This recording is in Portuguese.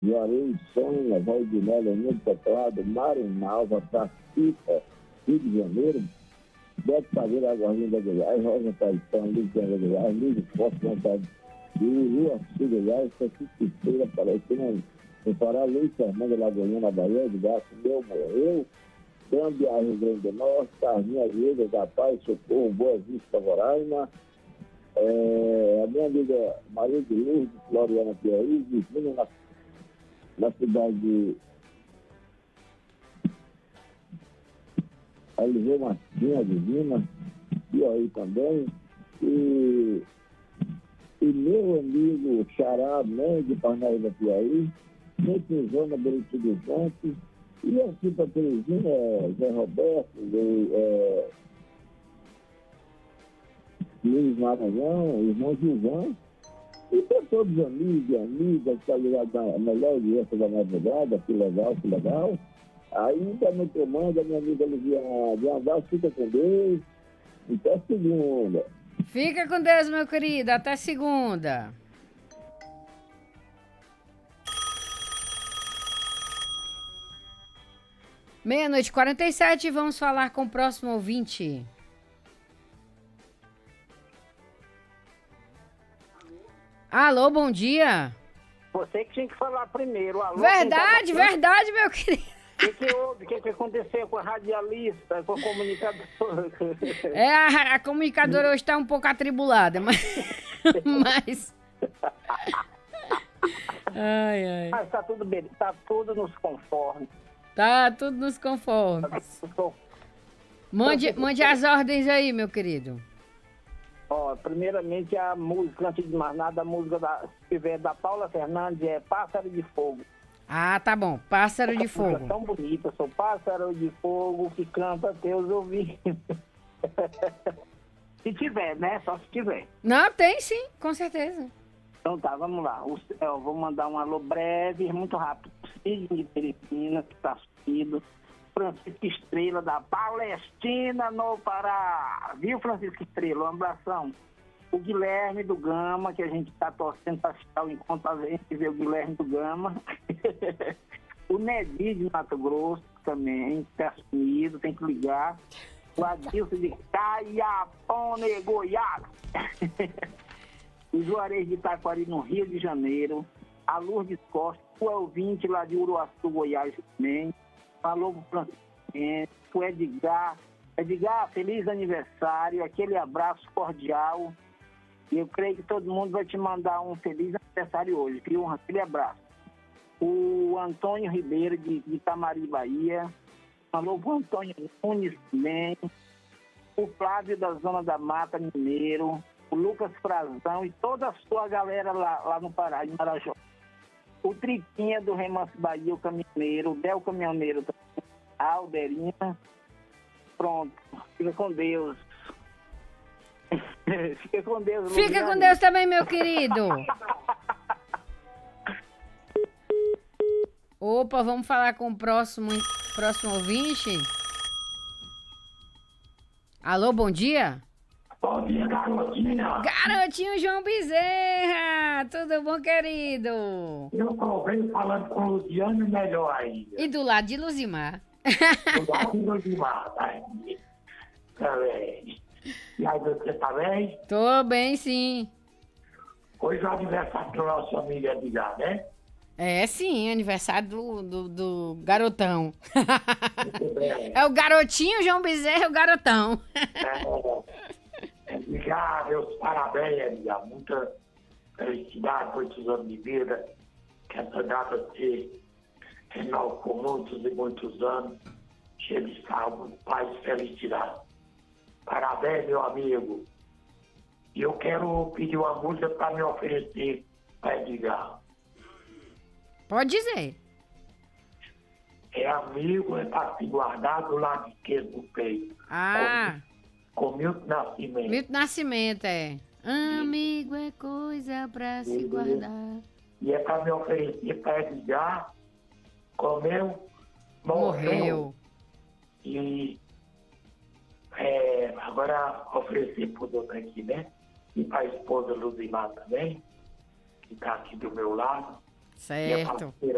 Juarez, Sônia, Valdinelli, Emílio Teclado, Mário Nalva, Tacica, Rio de Janeiro, Beto Caveira, Aguardinha da Goiás, Rosa Caetano, Luciana da Goiás, Luiz Forte, Vontade de Rio, Arthur Goiás, Francisco Estrela, Palestina, no Pará, Luiz Fernando, Lagoinha, na Bahia, de Gato, meu morreu, Gambia, Rio Grande do Norte, Carminha Vieira, da Paz, Socorro, Boa Vista, Roraima, a minha amiga Maria de Lourdes, Floriana Piauí, Virgínia, na cidade de Eliseu Martins, Divina, Piauí também, e meu amigo Xará Mendes, de Parnaíba, Piauí, Netizona, Beriti do Fonte, e aqui para Terezinha, Zé Roberto, Luiz Maranhão, irmão Gilvan, e para todos os amigos e amigas que estão ligados na melhor audiência da madrugada, que legal, que legal. Aí também comando a minha amiga Liviana de Andal, fica com Deus, até segunda. Fica com Deus, meu querido, até segunda. Meia-noite e 47, vamos falar com o próximo ouvinte. Alô, bom dia. Você que tinha que falar primeiro. Alô, Verdade, verdade, meu querido. O que houve? O que aconteceu com a radialista, com a comunicadora? A comunicadora hoje está um pouco atribulada, mas... Ai. Mas tá tudo bem, tá tudo nos conformes. Tá tudo nos conformes. Mande as ordens aí, meu querido. Ó, primeiramente a música, antes de mais nada, a música se tiver da Paula Fernandes é Pássaro de Fogo. Ah, tá bom. Pássaro de Fogo. É tão bonita, sou pássaro de fogo que canta teus ouvidos. Se tiver, né? Só se tiver. Não, tem sim, com certeza. Então tá, vamos lá. Eu vou mandar um alô breve, muito rápido. Sidney de Teresina, que está subido. Francisco Estrela, da Palestina, no Pará. Viu, Francisco Estrela? Um abração. O Guilherme do Gama, que a gente está torcendo para ficar o encontro, a gente ver o Guilherme do Gama. O Nedi de Mato Grosso também, que está sumido, tem que ligar. O Adilson de Caiapone, Goiás. O Juarez de Itaquari, no Rio de Janeiro. A Lourdes Costa, o ouvinte lá de Uruaçu, Goiás também. Falou pro Francisco, o Edgar. Edgar, feliz aniversário, aquele abraço cordial. E eu creio que todo mundo vai te mandar um feliz aniversário hoje, viu? Aquele abraço. O Antônio Ribeiro, de Itamari, Bahia. Falou pro Antônio Nunes também. O Flávio, da Zona da Mata, Mineiro. O Lucas Frazão e toda a sua galera lá no Pará, em Marajó. O Triquinha, do Remanso Bahia, o caminhoneiro. O Del Caminhoneiro também. A Alderinha. Pronto. Fica com Deus. Fica com Deus, Fica Luciano. com Deus também, meu querido. Opa, vamos falar com o próximo ouvinte. Alô, bom dia. Bom dia, garotinha. Garotinho João Bezerra. Tudo bom, querido? Eu provei falando com o Luciano melhor ainda. E do lado de Luzimar. Do lado do Luciano, tá aí. Também. E aí, você tá bem? Tô bem, sim. Hoje é o aniversário do nosso amigo Edgar, né? É, sim, aniversário do garotão. Muito bem. É o garotinho João Bezerra, o garotão. Edgar, meus parabéns, Edgar. Muita felicidade, muitos anos de vida. Que essa data se renove por muitos e muitos anos. Cheio de saúde, paz e felicidade. Parabéns, meu amigo. E eu quero pedir uma música para me oferecer para Edgar. Pode dizer. É amigo, é para se guardar do lado esquerdo do peito. Ah, Com Milton Nascimento. Milton Nascimento, é. Amigo é coisa pra se guardar. E é para me oferecer para Edgar, comeu, Morreu. E agora oferecer para o dono aqui, né? E para a esposa Luzimar também, que está aqui do meu lado. Certo. E a parceira